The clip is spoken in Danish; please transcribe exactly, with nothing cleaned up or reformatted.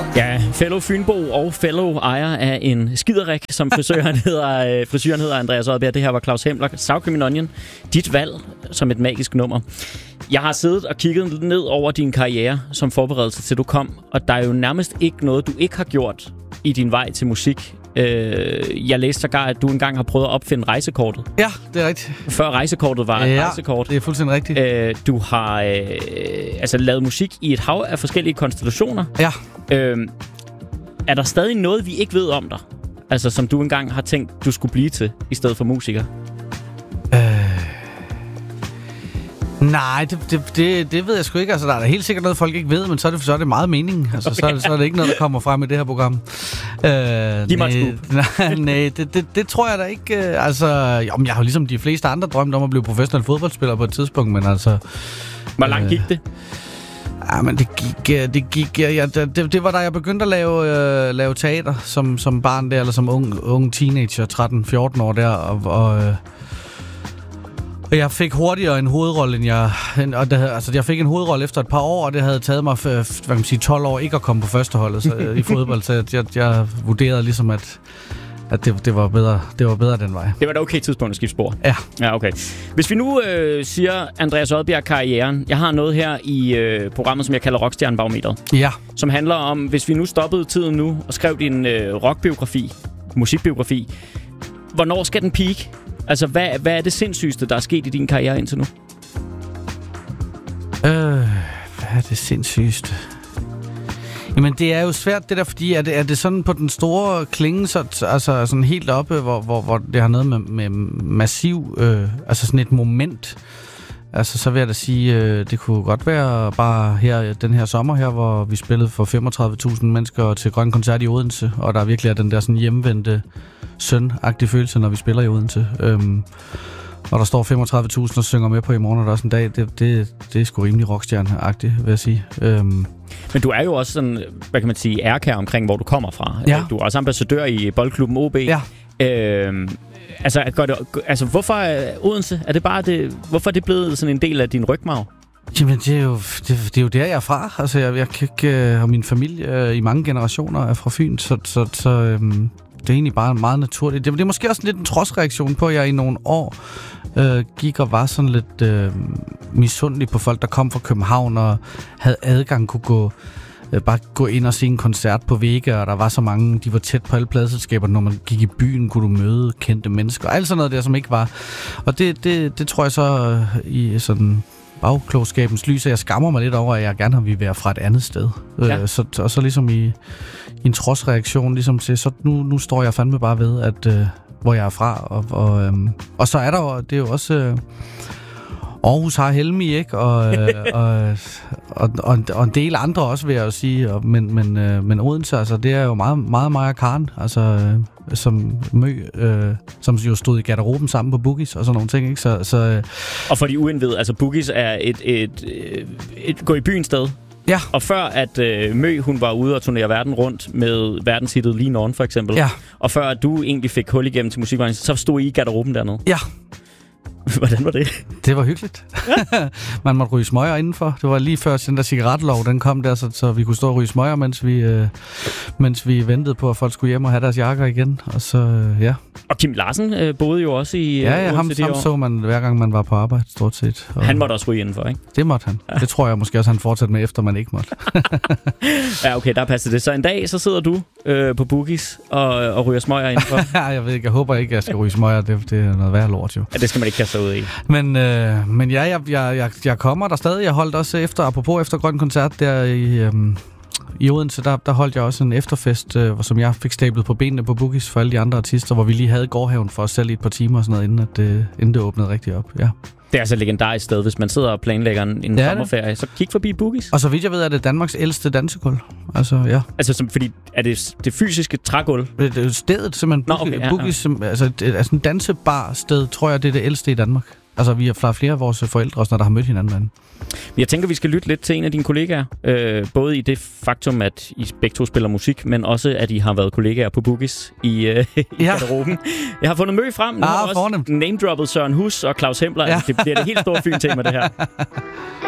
Ja, fellow Fynbo og fellow ejer af en skiderik, som frisøren hedder, frisøren hedder Andreas Odbjerg. Det her var Claus Hempler, Sour Cream and Onion. Dit valg som et magisk nummer. Jeg har siddet og kigget ned over din karriere som forberedelse til du kom, og der er jo nærmest ikke noget, du ikke har gjort i din vej til musik. Jeg læste sågar, at du engang har prøvet at opfinde rejsekortet. Ja, det er rigtigt. Før rejsekortet var et ja, rejsekort. Det er fuldstændig rigtigt. Du har øh, altså lavet musik i et hav af forskellige konstellationer. Ja. Øh, er der stadig noget, vi ikke ved om dig? Altså, som du engang har tænkt, du skulle blive til, i stedet for musiker? Øh... Nej, det, det, det, det ved jeg sgu ikke. Altså, der er helt sikkert noget, folk ikke ved, men så er det, så er det meget meningen. Altså, okay. så, er det, så er det ikke noget, der kommer frem i det her program. Øh, Giv mig et scoop. Nej, nej det, det, det tror jeg da ikke. Altså, jo, jeg har jo ligesom de fleste andre drømt om at blive professionel fodboldspiller på et tidspunkt, men altså... Hvor langt gik det? Ja, men det gik, det gik, ja, det, det var da jeg begyndte at lave, øh, lave teater som, som barn der, eller som ung, ung teenager, tretten fjorten år der, og, og, øh, og jeg fik hurtigere en hovedrolle, end jeg, og det havde, altså jeg fik en hovedrolle efter et par år, og det havde taget mig, hvad kan man sige, tolv år ikke at komme på førsteholdet så, i fodbold, så jeg, jeg, jeg vurderede ligesom, at at det, det, var bedre, det var bedre den vej. Det var et okay tidspunkt at skifte spor. Ja. Ja, okay. Hvis vi nu øh, siger Andreas Odbjerg-karrieren. Jeg har noget her i øh, programmet, som jeg kalder Rockstjernebarometeret. Ja. Som handler om, hvis vi nu stoppede tiden nu og skrev din øh, rockbiografi, musikbiografi. Hvornår skal den peak? Altså, hvad, hvad er det sindssygeste, der er sket i din karriere indtil nu? Øh, hvad er det sindssygeste? Jamen, det er jo svært det der, fordi er det, er det sådan på den store klinge, så, altså sådan helt oppe, hvor, hvor, hvor det har noget med, med massiv, øh, altså sådan et moment. Altså, så vil jeg da sige, øh, det kunne godt være bare her, den her sommer her, hvor vi spillede for femogtredive tusind mennesker til Grøn Koncert i Odense, og der virkelig er den der sådan hjemvendte søn-agtige følelse, når vi spiller i Odense. Øhm, og der står femogtredive tusind og synger med på i morgen, og der er også en dag, det, det, det er sgu rimelig rockstjerne-agtigt, vil jeg sige. Øhm. Men du er jo også sådan, hvad kan man sige, ærkær omkring, hvor du kommer fra. Ja. Du er også ambassadør i boldklubben O B. Ja. Øhm, altså, gør det, altså, hvorfor er Odense? Er det bare det, hvorfor er det blevet sådan en del af din rygmarv? Jamen, det er jo, det, det er jo der, jeg er fra. Altså, jeg, jeg kan ikke, og min familie øh, i mange generationer er fra Fyn, så, så, så øhm, det er egentlig bare meget naturligt. Det, det er måske også lidt en trodsreaktion på, at jeg i nogle år øh, gik og var sådan lidt øh, misundelig på folk, der kom fra København og havde adgang, kunne gå øh, bare gå ind og se en koncert på Vega, og der var så mange, de var tæt på alle pladselskaber. Når man gik i byen, kunne du møde kendte mennesker, og alt sådan noget der, som ikke var. Og det, det, det tror jeg så øh, i sådan bagklogskabens lys, at jeg skammer mig lidt over, at jeg gerne har ville være fra et andet sted. Ja. Øh, så, og så ligesom i, i en trodsreaktion, ligesom til, så nu, nu står jeg fandme bare ved, at øh, hvor jeg er fra. Og, og, øhm, og så er der jo, det er jo også... Øh, Aarhus har Helmi, ikke? Og, øh, og, og, og, og en del andre også, vil jeg jo sige. Og, men, men, øh, men Odense, altså, det er jo meget, meget Maja Karen, altså, øh, som Mø, øh, som jo stod i garderoben sammen på Boogies og sådan nogle ting, ikke? Så, så, øh, og for de uindvidede, altså Boogies er et, et, et, et gå i byen sted. Ja. Og før at øh, Mø, hun var ude og turnere verden rundt med verdenshittet Lean On, for eksempel. Ja. Og før at du egentlig fik hul igennem til musikbranchen, så stod I i garderoben dernede. Ja. Hvordan var det? Det var hyggeligt. Man måtte ryge smøger indenfor. Det var lige før den der cigaretlov, den kom der, så, så vi kunne stå og ryge smøger, mens vi, øh, mens vi ventede på, at folk skulle hjem og have deres jakker igen. Og så, øh, ja. Og Kim Larsen øh, boede jo også i... Ja, ja, ham, ham så man hver gang, man var på arbejde, stort set. Og han måtte også ryge indenfor, ikke? Det måtte han. Ja. Det tror jeg måske også, han fortsatte med, efter man ikke måtte. Ja, okay, der passer det. Så en dag, så sidder du øh, på Boogies og, og ryger smøger indenfor. Ja, jeg ved ikke. Jeg håber ikke, jeg skal ryge smøger. Det, det er noget værre lort, jo. Ja, det skal man ikke kaste sig ud i. Men, øh, men ja, jeg, jeg, jeg, jeg kommer der stadig. Jeg holdt også efter, apropos efter Grøn Koncert der i... Øh, I Odense, der, der holdt jeg også en efterfest, øh, som jeg fik stablet på benene på Boogies for alle de andre artister, hvor vi lige havde gårdhaven for os selv i et par timer og sådan noget, inden, at, øh, inden det åbnede rigtig op. Ja. Det er altså et legendarisk sted, hvis man sidder og planlægger en, en sommerferie, så kig forbi Boogies. Og så vidt jeg ved, er det Danmarks ældste dansegulv. Altså, ja. Altså, som, fordi er det det fysiske trægulv? Det er stedet, simpelthen. Nå, okay, ja, Boogies, ja. Altså, det er sådan en dansebar sted, tror jeg, det er det ældste i Danmark. Altså, vi har flere af vores forældre også, når der har mødt hinanden. Jeg tænker, vi skal lytte lidt til en af dine kollegaer. Øh, både i det faktum, at I begge to spiller musik, men også, at I har været kollegaer på Boogies i, øh, i ja. garderoben. Jeg har fundet Mø frem. Nu ah, har også name-droppet Søren Hus og Claus Hempler. Ja. Det bliver det helt store Fyn-tema, det her.